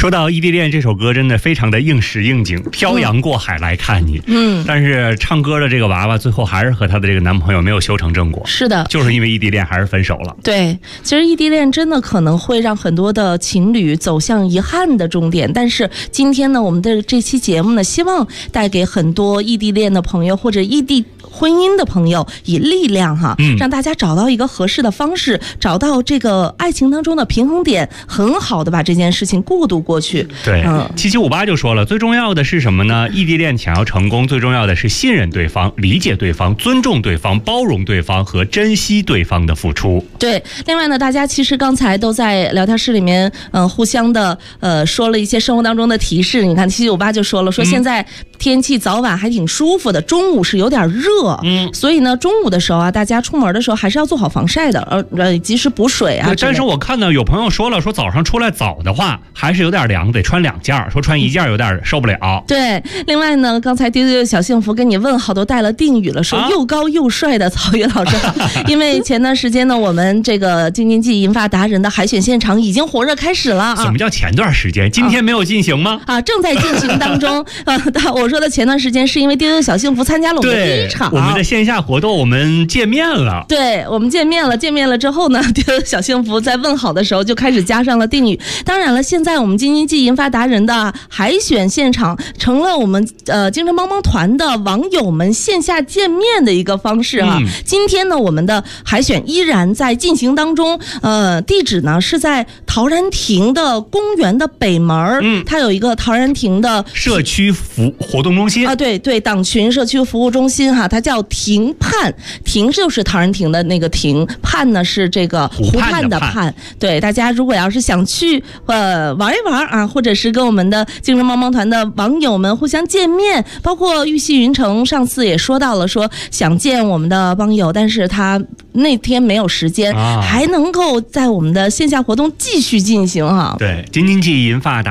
说到异地恋这首歌，真的非常的应时应景，漂洋过海来看你。但是唱歌的这个娃娃最后还是和她的这个男朋友没有修成正果。 是的， 就是因为异地恋还是分手了。 对，其实异地恋真的可能会让很多的情侣走向遗憾的终点。但是今天呢，我们的这期节目呢，希望带给很多异地恋的朋友或者异地婚姻的朋友以力量哈，让大家找到一个合适的方式，找到这个爱情当中的平衡点，很好的把这件事情过渡过去。 对，7758就说了，最重要的是什么呢？异地恋想要成功，最重要的是信任对方、理解对方、尊重对方、包容对方和珍惜对方的付出。 对，另外呢，大家其实刚才都在聊天室里面，互相的说了一些生活当中的提示。你看7758就说了，说现在天气早晚还挺舒服的，中午是有点热，所以呢，中午的时候啊，大家出门的时候还是要做好防晒的，及时补水啊。 但是我看到有朋友说了，说早上出来早的话还是有点凉，得穿2件，说穿1件有点受不了。 对，另外呢，刚才丢丢小幸福跟你问好都带了定语了，说又高又帅的曹宇老师。因为前段时间呢，我们这个京津冀银发达人的海选现场已经火热开始了啊。 什么叫前段时间？今天没有进行吗？ 正在进行当中。我说的前段时间是因为丢丢小幸福参加了我们的第一场， 我们的线下活动，我们见面了。 对，我们见面了之后呢，丢丢小幸福在问好的时候就开始加上了定语。当然了，现在我们京津冀银发达人的海选现场成了我们京城帮帮团的网友们线下见面的一个方式啊。今天呢，我们的海选依然在进行当中，地址呢是在陶然亭的公园的北门，它有一个陶然亭的社区活动中心啊，对，党群社区服务中心哈，它叫亭畔，亭就是陶然亭的那个亭，畔呢是这个湖畔的畔。对，大家如果要是想去玩一玩啊，或者是跟我们的京城帮帮团的网友们互相见面，包括玉溪云城上次也说到了，说想见我们的帮友，但是他那天没有时间，还能够在我们的线下活动继续进行哈。 对，京津冀银发达